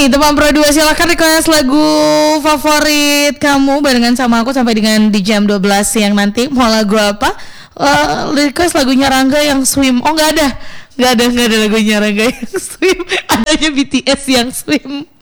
nih teman Pro 2, silahkan request lagu favorit kamu barengan sama aku sampai dengan di jam 12 siang nanti. Mau lagu apa? Request lagunya Rangga yang Swim. Oh nggak ada lagunya Rangga yang Swim. Adanya BTS yang Swim.